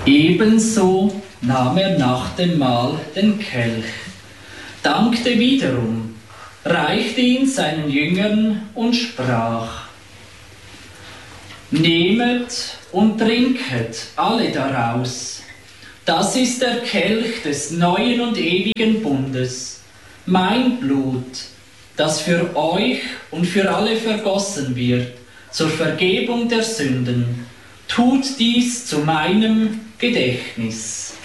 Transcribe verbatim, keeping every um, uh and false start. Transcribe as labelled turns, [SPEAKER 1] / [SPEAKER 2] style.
[SPEAKER 1] Ebenso nahm er nach dem Mahl den Kelch, dankte wiederum, reichte ihn seinen Jüngern und sprach: Nehmet und trinket alle daraus. Das ist der Kelch des neuen und ewigen Bundes, mein Blut, das für euch und für alle vergossen wird, zur Vergebung der Sünden. Tut dies zu meinem Gedächtnis.